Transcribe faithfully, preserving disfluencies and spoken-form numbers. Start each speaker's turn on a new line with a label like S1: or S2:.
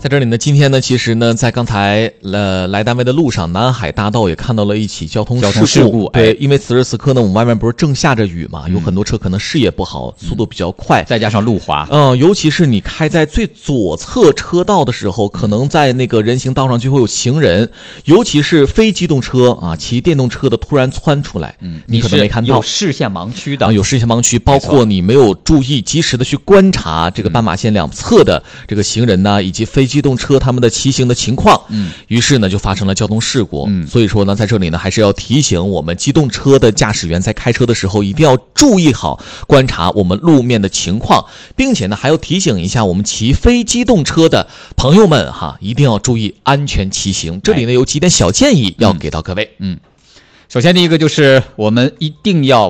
S1: 在这里呢，今天呢，其实呢，在刚才呃来单位的路上，南海大道也看到了一起交通事故。
S2: 交通事故，
S1: 对，
S2: 哎、
S1: 因为此时此刻呢，我们外面不是正下着雨嘛，有很多车可能视野不好，嗯、速度比较快，
S2: 再加上路滑，
S1: 嗯、呃，尤其是你开在最左侧车道的时候，可能在那个人行道上就会有行人，尤其是非机动车啊，骑电动车的突然窜出来，
S2: 嗯，
S1: 你可能没看到，
S2: 有视线盲区的，
S1: 啊，有视线盲区，包括你没有注意及时的去观察这个斑马线两侧的这个行人呢，以及非机动车他们的骑行的情况，嗯，于是呢就发生了交通事故，嗯，所以说呢，在这里呢还是要提醒我们机动车的驾驶员在开车的时候一定要注意好观察我们路面的情况，并且呢还要提醒一下我们骑非机动车的朋友们哈，一定要注意安全骑行。这里呢有几点小建议要给到各位，
S2: 嗯，首先第一个就是我们一定要